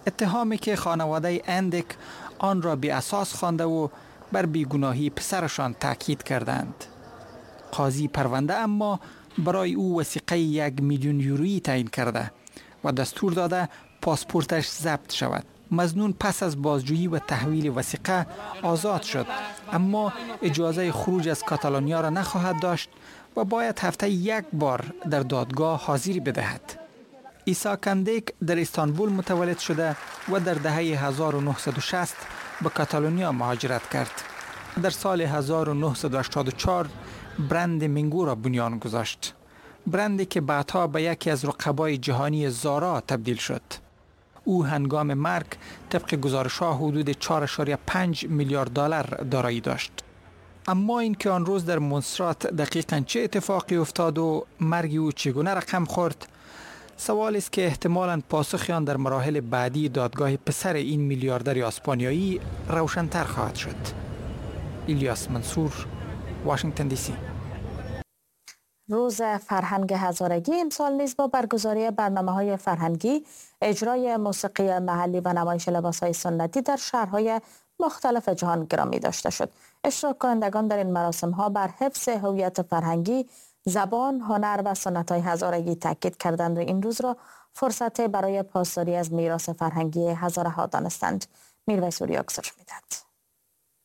اتهامی که خانواده اندک آن را بی اساس خوانده و بر بیگناهی پسرشان تاکید کردند. قاضی پرونده اما برای او وثیقه 1 میلیون یورویی تعیین کرده و دستور داده پاسپورتش ضبط شود. مظنون پس از بازجویی و تحویل وثیقه آزاد شد، اما اجازه خروج از کاتالونیا را نخواهد داشت و باید هفته 1 بار در دادگاه حاضری بدهد. ایساک اندک در استانبول متولد شده و در دهه 1960 به کاتالونیا مهاجرت کرد. در سال 1984 برند منگو را بنیان گذاشت. برندی که بعدها به یکی از رقبای جهانی زارا تبدیل شد. او هنگام مرگ طبق گزارش‌ها حدود 4.5 میلیارد دلار دارایی داشت. اما اینکه آن روز در مونسرات دقیقاً چه اتفاقی افتاد و مرگ او چگونه رقم خورد، سوالی است که احتمالاً پاسخ آن در مراحل بعدی دادگاه پسر این میلیاردر اسپانیایی روشن‌تر خواهد شد. الیاس منصور، واشنگتن دی سی. روز فرهنگ هزارگی امسال نیز با برگزاری برنامه‌های فرهنگی، اجرای موسیقی محلی و نمایش لباس‌های سنتی در شهرهای مختلف جهان گرامی داشته شد. اشتراک کنندگان در این مراسم‌ها بر حفظ هویت فرهنگی، زبان، هنر و سنت‌های هزارگی تاکید کردند و این روز را فرصت برای پاسداری از میراث فرهنگی هزاره‌ها دانستند. میرویس اوریا گزارش می‌دهد.